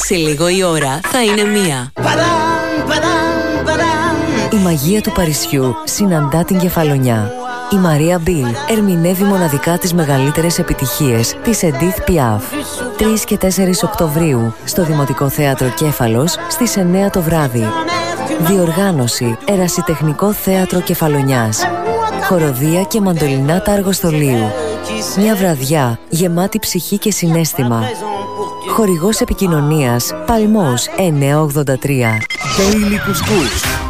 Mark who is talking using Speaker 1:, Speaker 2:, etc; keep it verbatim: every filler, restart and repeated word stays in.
Speaker 1: Σε λίγο η ώρα θα είναι μία.
Speaker 2: Η μαγεία του Παρισιού συναντά την Κεφαλονιά. Η Μαρία Μπιλ ερμηνεύει μοναδικά τις μεγαλύτερες επιτυχίες της Edith Piaf. τρεις και τέσσερις Οκτωβρίου στο Δημοτικό Θέατρο Κέφαλος στις εννέα το βράδυ. Διοργάνωση Ερασιτεχνικό Θέατρο Κεφαλονιάς. Χοροδία και μαντολινάτα αργοστολίου. Μια βραδιά γεμάτη ψυχή και συναίσθημα. Χορηγός επικοινωνίας Παλμός εννιακόσια ογδόντα τρία.
Speaker 3: Daily Couscous.